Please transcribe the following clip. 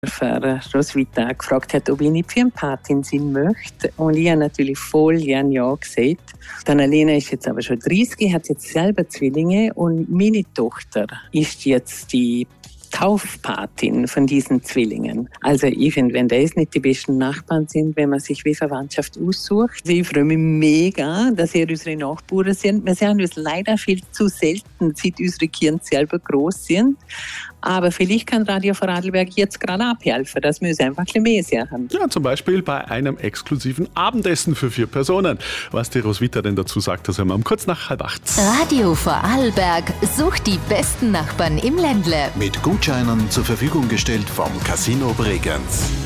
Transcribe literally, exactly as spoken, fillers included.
für Roswitha gefragt hat, ob ich nicht für eine Patin sein möchte. Und ich habe natürlich voll gern Ja gesagt. Die Annalena ist jetzt aber schon dreißig, hat jetzt selber Zwillinge und meine Tochter ist jetzt die Taufpatin von diesen Zwillingen. Also ich finde, wenn das nicht die besten Nachbarn sind, wenn man sich wie Verwandtschaft aussucht. Ich freue mich mega, dass ihr unsere Nachbarn sind. Wir sehen uns leider viel zu selten, seit unsere Kinder selber groß sind. Aber vielleicht kann Radio Vorarlberg jetzt gerade abhelfen, dass wir uns einfach ein bisschen mehr sehen. Ja, zum Beispiel bei einem exklusiven Abendessen für vier Personen. Was die Roswitha denn dazu sagt, das hören wir um kurz nach halb acht. Radio Vorarlberg sucht die besten Nachbarn im Ländle. Mit Gutscheinen zur Verfügung gestellt vom Casino Bregenz.